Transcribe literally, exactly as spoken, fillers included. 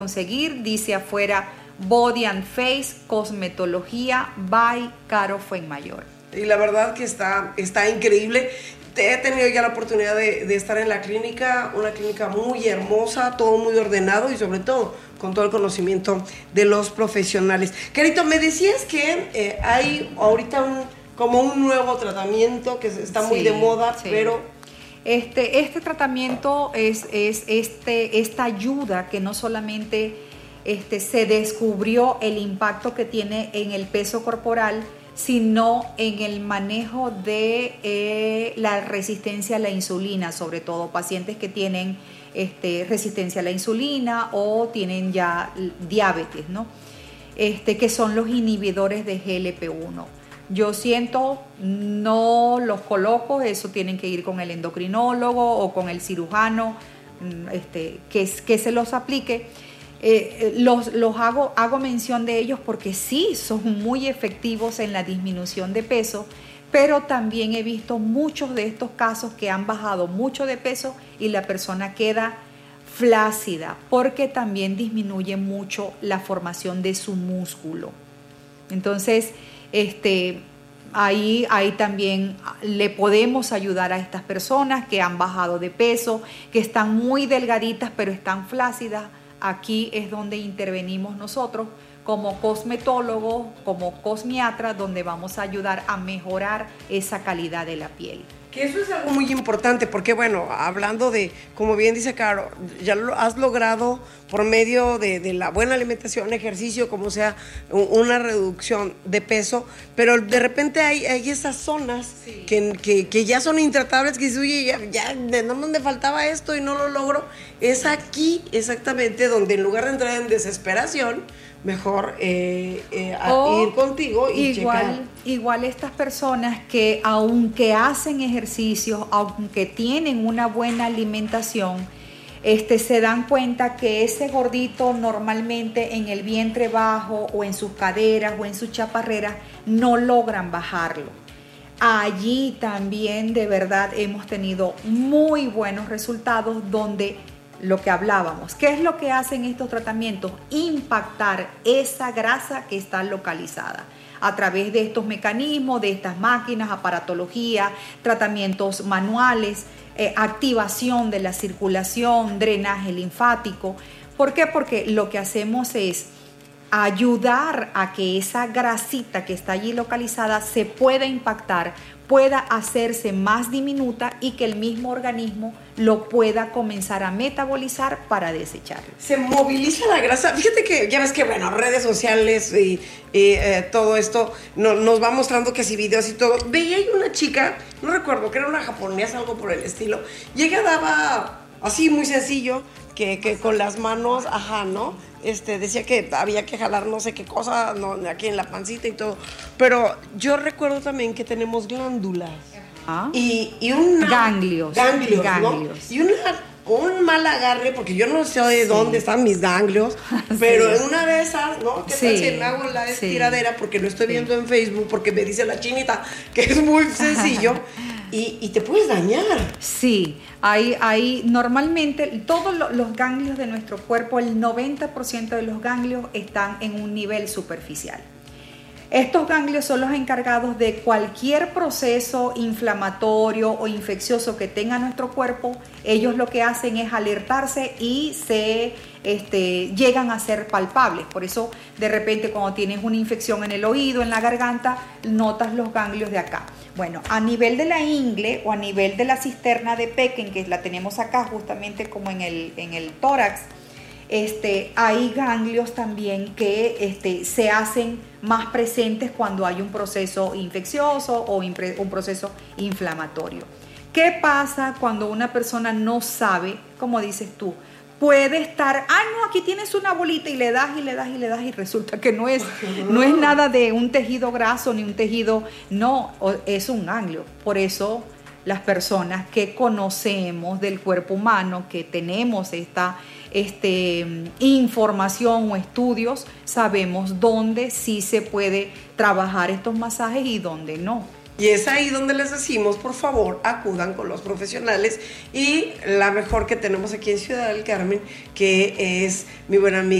conseguir, dice afuera Body and Face, cosmetología by Caro Fuenmayor. Y la verdad que está, está increíble. He tenido ya la oportunidad de, de estar en la clínica, una clínica muy hermosa, todo muy ordenado y sobre todo con todo el conocimiento de los profesionales. Carito, me decías que eh, hay ahorita un, como un nuevo tratamiento que está muy sí, de moda, sí. pero... Este, este tratamiento es, es este, esta ayuda que no solamente este, se descubrió el impacto que tiene en el peso corporal, sino en el manejo de eh, la resistencia a la insulina, sobre todo pacientes que tienen este, resistencia a la insulina o tienen ya diabetes, ¿no? Este, que son los inhibidores de G L P uno. Yo siento, no los coloco, eso tienen que ir con el endocrinólogo o con el cirujano este, que, que se los aplique. Eh, los los hago, hago mención de ellos porque sí son muy efectivos en la disminución de peso, pero también he visto muchos de estos casos que han bajado mucho de peso y la persona queda flácida porque también disminuye mucho la formación de su músculo. Entonces, este, ahí, ahí también le podemos ayudar a estas personas que han bajado de peso, que están muy delgaditas pero están flácidas. Aquí es donde intervenimos nosotros como cosmetólogos, como cosmiatras, donde vamos a ayudar a mejorar esa calidad de la piel. Que eso es algo muy importante porque, bueno, hablando de, como bien dice Caro, ya lo has logrado por medio de, de la buena alimentación, ejercicio, como sea, una reducción de peso, pero de repente hay, hay esas zonas sí. que, que, que ya son intratables, que dices, oye, ya, ya no me faltaba esto y no lo logro. Es aquí exactamente donde en lugar de entrar en desesperación, mejor eh, eh, a ir contigo y igual, checar. Igual estas personas que aunque hacen ejercicios, aunque tienen una buena alimentación, este, se dan cuenta que ese gordito normalmente en el vientre bajo o en sus caderas o en sus chaparreras no logran bajarlo. Allí también de verdad hemos tenido muy buenos resultados donde lo que hablábamos. ¿Qué es lo que hacen estos tratamientos? Impactar esa grasa que está localizada a través de estos mecanismos, de estas máquinas, aparatología, tratamientos manuales, eh, activación de la circulación, drenaje linfático. ¿Por qué? Porque lo que hacemos es ayudar a que esa grasita que está allí localizada se pueda impactar, pueda hacerse más diminuta y que el mismo organismo lo pueda comenzar a metabolizar para desecharlo. Se moviliza la grasa. Fíjate que ya ves que, bueno, redes sociales y, y eh, todo esto no, nos va mostrando que sí, videos y todo. Veía ahí una chica, no recuerdo, que era una japonesa, algo por el estilo, y ella daba así muy sencillo, que, que con las manos, ajá, ¿no? Este, decía que había que jalar no sé qué cosa, no, aquí en la pancita y todo. Pero yo recuerdo también que tenemos glándulas. ¿Ah? Y, y una... Ganglios. Ganglios, ganglios. ¿no? Y una, un mal agarre, porque yo no sé de sí. dónde están mis ganglios, pero sí. en una de esas, ¿no? ¿Qué sí. tal si me hago la estiradera? Porque lo estoy viendo sí. en Facebook, porque me dice la chinita que es muy sencillo. Y, y te puedes dañar. Sí, hay, hay normalmente todos los ganglios de nuestro cuerpo, el noventa por ciento de los ganglios están en un nivel superficial. Estos ganglios son los encargados de cualquier proceso inflamatorio o infeccioso que tenga nuestro cuerpo. Ellos lo que hacen es alertarse y se este, llegan a ser palpables. Por eso, de repente, cuando tienes una infección en el oído, en la garganta, notas los ganglios de acá. Bueno, a nivel de la ingle o a nivel de la cisterna de Pecken, que la tenemos acá justamente como en el, en el tórax, Este, hay ganglios también que este, se hacen más presentes cuando hay un proceso infeccioso o impre, un proceso inflamatorio. ¿Qué pasa cuando una persona no sabe, como dices tú? Puede estar, ah, no, aquí tienes una bolita y le das y le das y le das y resulta que no es, no es nada de un tejido graso ni un tejido, no, es un ganglio. Por eso las personas que conocemos del cuerpo humano, que tenemos esta Este, información o estudios, sabemos dónde sí se puede trabajar estos masajes y dónde no. Y es ahí donde les decimos, por favor, acudan con los profesionales y la mejor que tenemos aquí en Ciudad del Carmen, que es mi buena amiga